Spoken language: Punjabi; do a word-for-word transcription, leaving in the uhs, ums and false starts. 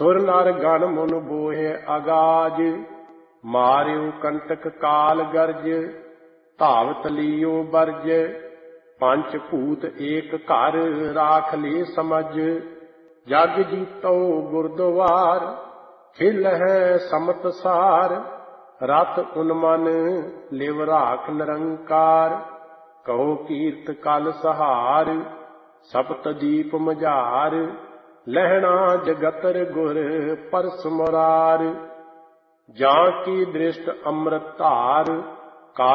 ਸੁਰ ਨਰ ਗਣ ਮੁਨ ਬੋਹਿ ਅਗਾਜ, ਮਾਰਿਓ ਕੰਟਕ ਕਾਲ ਗਰਜ, ਧਾਵਤ ਲੀਓ ਬਰਜ। ਪੰਚ ਭੂਤ ਏਕ ਘਰ, ਰਾਖ ਲੇ ਸਮਝ, ਜਗ ਜੀਤੋ ਗੁਰਦੁਆਰ, ਖਿਲ ਹੈ ਸਮਤ ਸਾਰ। ਰਤ ਉਨ ਮਨ ਲਿਵ ਰਾਖ ਨਿਰੰਕਾਰ, ਕਹੋ ਕੀਰਤ ਕਲ ਸਹਾਰ। ਸਪਤ ਦੀਪ ਮਝਾਰ, ਲਹਿਣਾ ਜਗਤਰ ਗੁਰ ਪਰਸ ਮੁਰਾਰ। ਜਾਂ ਕੀ ਦ੍ਰਿਸ਼ਟ ਅੰਮ੍ਰਿਤ ਧਾਰ,